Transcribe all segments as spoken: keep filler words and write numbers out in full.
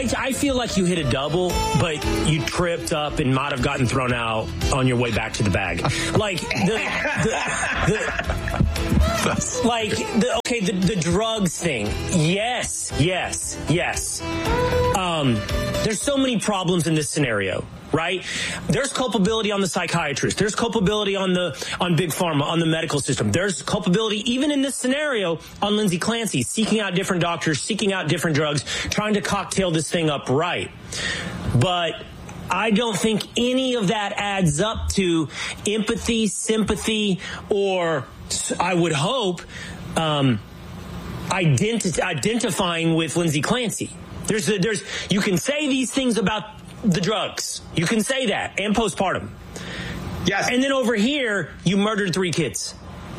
I, I feel like you hit a double, but you tripped up and might have gotten thrown out on your way back to the bag. Like, the... the, the like, the, okay, the, the drugs thing. Yes, yes, yes. Um, there's so many problems in this scenario, right? There's culpability on the psychiatrist. There's culpability on the on Big Pharma, on the medical system. There's culpability, even in this scenario, on Lindsay Clancy, seeking out different doctors, seeking out different drugs, trying to cocktail this thing up right. But I don't think any of that adds up to empathy, sympathy, or I would hope um, identi- identifying with Lindsay Clancy. There's, a, there's, you can say these things about the drugs. You can say that, and postpartum. Yes. And then over here, you murdered three kids.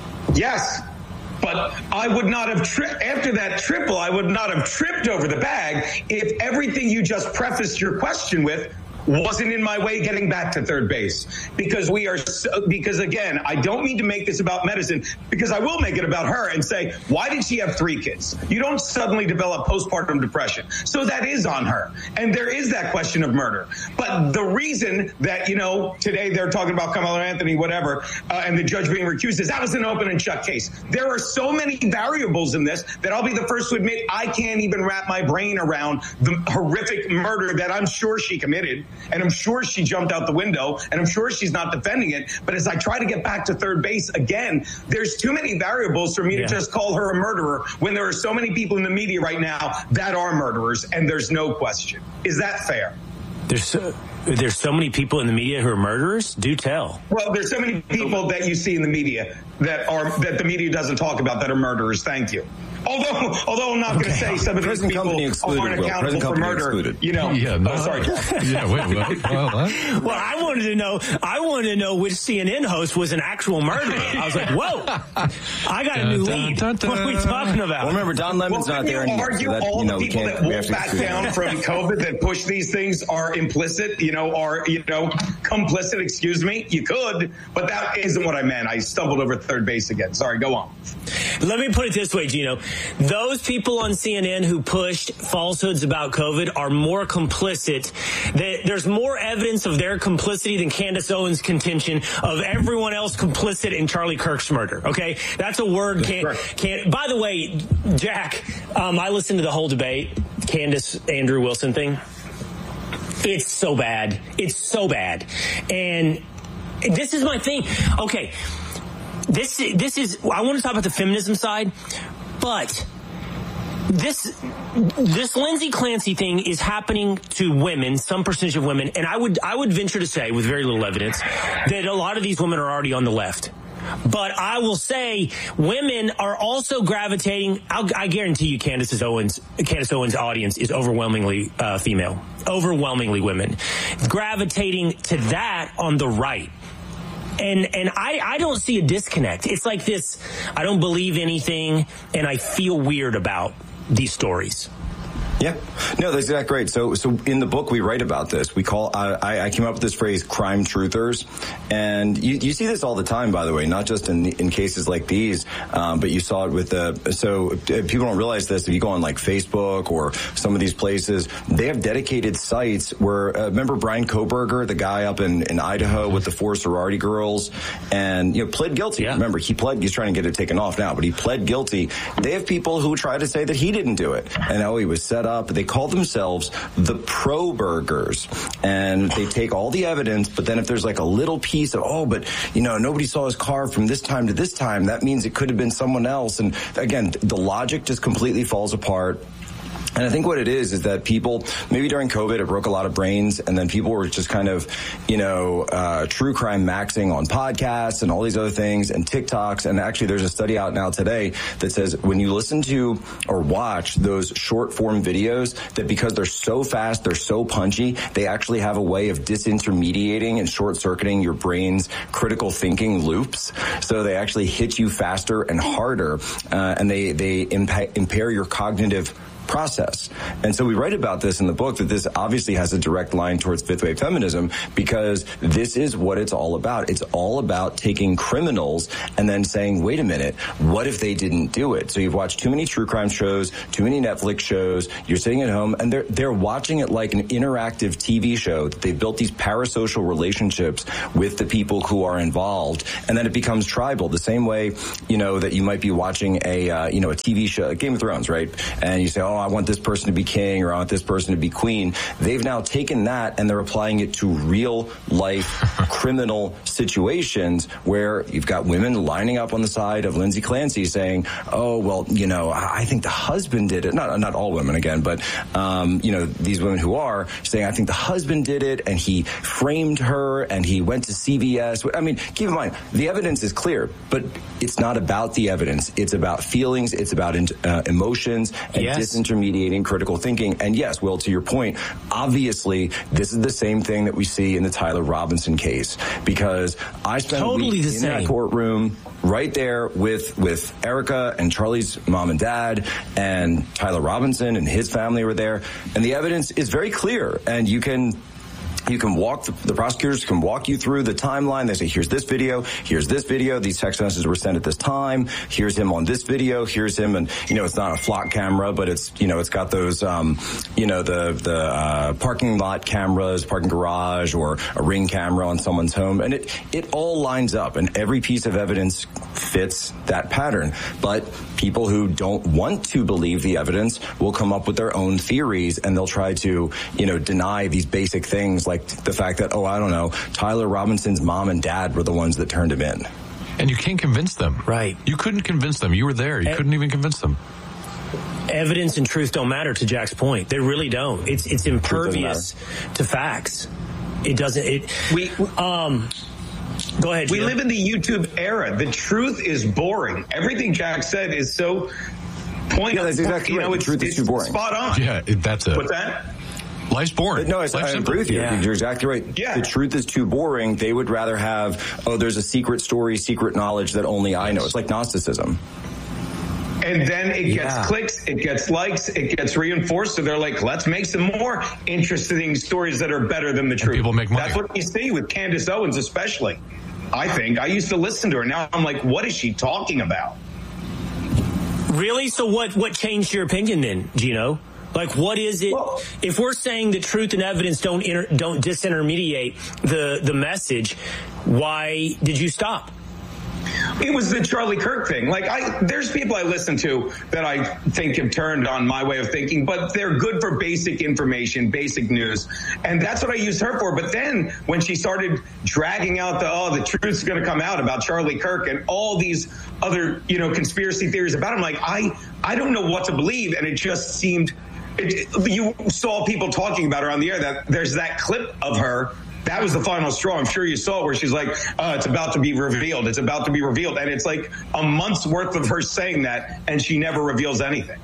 Yes. But I would not have, tri- after that triple, I would not have tripped over the bag if everything you just prefaced your question with wasn't in my way getting back to third base. Because we are, so, because again, I don't mean to make this about medicine, because I will make it about her and say, why did she have three kids? You don't suddenly develop postpartum depression. So that is on her. And there is that question of murder. But the reason that, you know, today they're talking about Carmelo Anthony, whatever, uh, and the judge being recused is that was an open and shut case. There are so many variables in this that I'll be the first to admit I can't even wrap my brain around the horrific murder that I'm sure she committed. And I'm sure she jumped out the window, and I'm sure she's not defending it. But as I try to get back to third base again, there's too many variables for me yeah. to just call her a murderer when there are so many people in the media right now that are murderers, and there's no question. Is that fair? There's so, there's so many people in the media who are murderers? Do tell. Well, there's so many people that you see in the media that are that the media doesn't talk about that are murderers. Thank you. Although, although I'm not going to say some of these people aren't accountable for murder, excluded. You know. Yeah, no. Oh, sorry. yeah, wait, what? Well, what? well, I wanted to know. I wanted to know which C N N host was an actual murderer. I was like, whoa, I got a new lead. Dun, dun, dun. What are we talking about? Well, remember, Don Lemon's well, not there anymore. anymore. Argue so that, all you know, the people that won't back down from COVID that push these things are implicit. You know, are you know complicit? Excuse me. You could, but that isn't what I meant. I stumbled over third base again. Sorry. Go on. Let me put it this way, Gino. Those people on C N N who pushed falsehoods about COVID are more complicit. There's more evidence of their complicity than Candace Owens' contention of everyone else complicit in Charlie Kirk's murder. Okay? That's a word. Can, can, by the way, Jack, um, I listened to the whole debate, Candace, Andrew Wilson thing. It's so bad. It's so bad. And this is my thing. Okay. This this is, I want to talk about the feminism side, but this this Lindsay Clancy thing is happening to women, some percentage of women, and I would I would venture to say, with very little evidence, that a lot of these women are already on the left. But I will say women are also gravitating. I'll, I guarantee you, Candace Owens, Candace Owens' audience is overwhelmingly uh, female, overwhelmingly women, gravitating to that on the right. And and I, I don't see a disconnect. It's like this, I don't believe anything, and I feel weird about these stories. Yeah, no, that's exactly right. So, so in the book we write about this. We call I, I came up with this phrase, crime truthers, and you, you see this all the time, by the way, not just in in cases like these, um, but you saw it with the. So people don't realize this. If you go on like Facebook or some of these places, they have dedicated sites where. Uh, remember Brian Koberger, the guy up in, in Idaho with the four sorority girls, and you know pled guilty. Yeah. Remember, he pled. He's trying to get it taken off now, but he pled guilty. They have people who try to say that he didn't do it, and oh, he was set up. They call themselves the pro-burgers, and they take all the evidence, but then if there's like a little piece of, oh, but, you know, nobody saw his car from this time to this time, that means it could have been someone else. And again, the logic just completely falls apart. And I think what it is is that people, maybe during COVID, it broke a lot of brains, and then people were just kind of, you know, uh, true crime maxing on podcasts and all these other things and TikToks. And actually, there's a study out now today that says when you listen to or watch those short form videos, that because they're so fast, they're so punchy, they actually have a way of disintermediating and short circuiting your brain's critical thinking loops. So they actually hit you faster and harder, uh, and they, they impa- impair your cognitive process. And so we write about this in the book, that this obviously has a direct line towards fifth wave feminism, because this is what it's all about. It's all about taking criminals and then saying, wait a minute, what if they didn't do it? So you've watched too many true crime shows, too many Netflix shows, you're sitting at home, and they're they're watching it like an interactive T V show, that they've built these parasocial relationships with the people who are involved, and then it becomes tribal, the same way, you know, that you might be watching a, uh, you know, a T V show, Game of Thrones, right? And you say, oh, I want this person to be king, or I want this person to be queen. They've now taken that and they're applying it to real life criminal situations, where you've got women lining up on the side of Lindsay Clancy saying, oh, well, you know, I think the husband did it. Not, not all women again, but, um, you know, these women who are saying, I think the husband did it, and he framed her, and he went to C V S. I mean, keep in mind, the evidence is clear, but it's not about the evidence. It's about feelings. It's about uh, emotions and yes. disintermediating critical thinking. And yes, Will, to your point, obviously, this is the same thing that we see in the Tyler Robinson case, because I spent totally a week the in same. that courtroom right there with, with Erica and Charlie's mom and dad, and Tyler Robinson and his family were there. And the evidence is very clear, and you can You can walk, the prosecutors can walk you through the timeline. They say, here's this video, here's this video, these text messages were sent at this time, here's him on this video, here's him, and, you know, it's not a flock camera, but it's, you know, it's got those, um, you know, the, the, uh, parking lot cameras, parking garage, or a ring camera on someone's home, and it, it all lines up, and every piece of evidence fits that pattern. But people who don't want to believe the evidence will come up with their own theories, and they'll try to, you know, deny these basic things, like the fact that, oh, I don't know, Tyler Robinson's mom and dad were the ones that turned him in. And you can't convince them. Right. You couldn't convince them. You were there. You e- couldn't even convince them. Evidence and truth don't matter, to Jack's point. They really don't. It's it's impervious to facts. It doesn't. It. We um. Go ahead. We Gino. live in the YouTube era. The truth is boring. Everything Jack said is so pointless. Yeah, that's exactly you right. know, the it's, truth it's is too boring. Spot on. Yeah, it, that's it. What's that? Life's boring. No, I, Life's I simple. agree with you. Yeah. You're exactly right. Yeah. The truth is too boring. They would rather have, oh, there's a secret story, secret knowledge that only I know. It's like Gnosticism. And then it gets Yeah. clicks, it gets likes, it gets reinforced. So they're like, let's make some more interesting stories that are better than the truth. people make money. That's what you see with Candace Owens, especially. I think. I used to listen to her. Now I'm like, what is she talking about? Really? So what? What changed your opinion then, Gino? Like, what is it? Well, if we're saying that truth and evidence don't inter, don't disintermediate the the message, why did you stop? It was the Charlie Kirk thing. Like, I, there's people I listen to that I think have turned on my way of thinking, but they're good for basic information, basic news. And that's what I used her for. But then when she started dragging out the, oh, the truth's going to come out about Charlie Kirk and all these other, you know, conspiracy theories about him, like, I, I don't know what to believe. And it just seemed, it, you saw people talking about her on the air, that there's that clip of her. That was the final straw. I'm sure you saw it, where she's like, oh, it's about to be revealed. It's about to be revealed. And it's like a month's worth of her saying that, and she never reveals anything.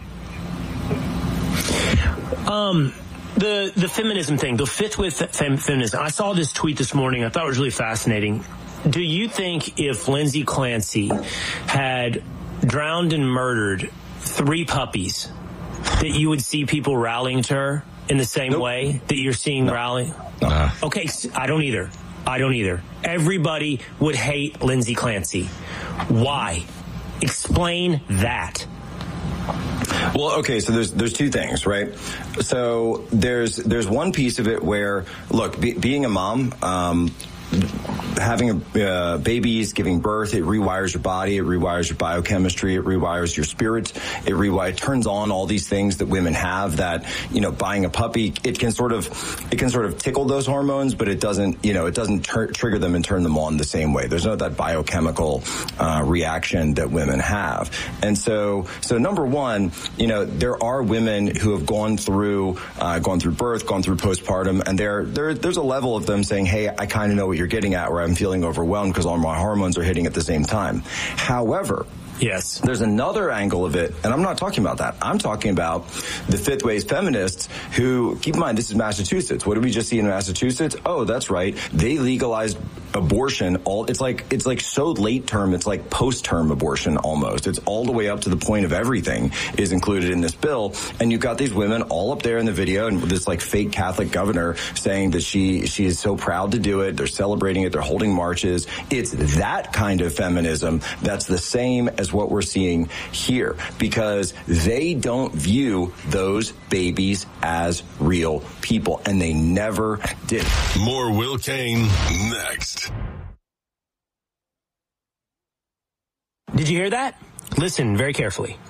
Um, the the feminism thing, the fifth with fem- feminism. I saw this tweet this morning. I thought it was really fascinating. Do you think if Lindsay Clancy had drowned and murdered three puppies, that you would see people rallying to her in the same nope. way that you're seeing no. rally? Uh, okay, I don't either. I don't either. Everybody would hate Lindsay Clancy. Why? Explain that. Well, okay, so there's there's two things, right? So there's there's one piece of it where, look, be, being a mom, um, having a, uh, babies, giving birth, it rewires your body, it rewires your biochemistry, it rewires your spirit, it rewires, it turns on all these things that women have that, you know, buying a puppy, it can sort of, it can sort of tickle those hormones, but it doesn't, you know, it doesn't ter- trigger them and turn them on the same way. There's no that biochemical, uh, reaction that women have. And so, so number one, you know, there are women who have gone through, uh, gone through birth, gone through postpartum, and there, there, there's a level of them saying, hey, I kind of know what you're getting at, where I'm feeling overwhelmed because all my hormones are hitting at the same time. However, Yes. There's another angle of it, and I'm not talking about that. I'm talking about the fifth wave feminists who, keep in mind, this is Massachusetts. What did we just see in Massachusetts? Oh, that's right. They legalized abortion. All it's like it's like so late term. It's like post term abortion almost. It's all the way up to the point of everything is included in this bill. And you've got these women all up there in the video, and this like fake Catholic governor saying that she she is so proud to do it. They're celebrating it. They're holding marches. It's that kind of feminism that's the same as what we're seeing here, because they don't view those babies as real people, and they never did. More Will Cain next. Did you hear that? Listen very carefully.